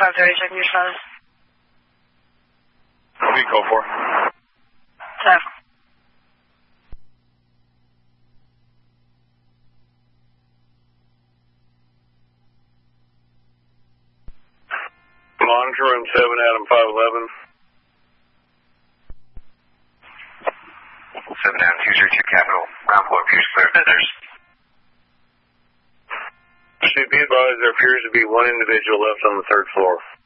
530, checking your status. What do you call for? Staff. Monitor room 7, Adam 511. 7 Adam 202 Capital. Ground floor appears clear of visitors. Should be advised there appears to be one individual left on the 3rd floor.